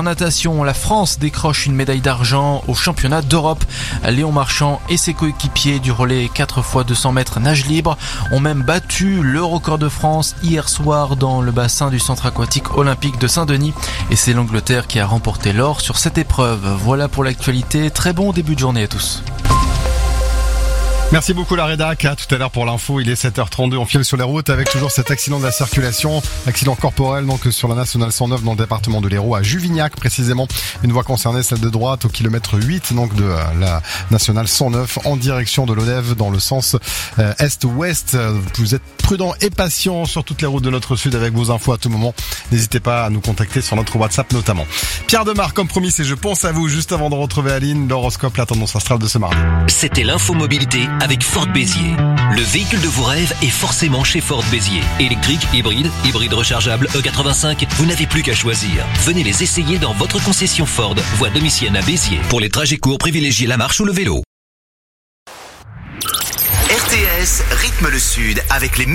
natation, la France décroche une médaille d'argent au championnat d'Europe. Léon Marchand et ses coéquipiers du relais 4x200 mètres nage libre ont même battu le record de France hier soir dans le bassin du centre aquatique olympique de Saint-Denis. Et c'est l'Angleterre qui a remporté l'or sur cette épreuve. Voilà pour l'actualité. Très bon début de journée à tous. Merci beaucoup la rédac, à tout à l'heure pour l'info, il est 7h32, on file sur les routes avec toujours cet accident de la circulation, accident corporel donc sur la nationale 109 dans le département de l'Hérault à Juvignac précisément, une voie concernée, celle de droite au kilomètre 8 donc de la nationale 109 en direction de l'Odève dans le sens est-ouest. Vous êtes prudents et patients sur toutes les routes de notre sud avec vos infos à tout moment, n'hésitez pas à nous contacter sur notre WhatsApp notamment. Pierre Demar comme promis, et je pense à vous juste avant de retrouver Aline, l'horoscope, la tendance astrale de ce mardi. C'était l'info mobilité avec Ford Béziers. Le véhicule de vos rêves est forcément chez Ford Béziers. Électrique, hybride rechargeable, E85, vous n'avez plus qu'à choisir. Venez les essayer dans votre concession Ford, voie Domitienne à Béziers. Pour les trajets courts, privilégiez la marche ou le vélo. RTS rythme le sud avec les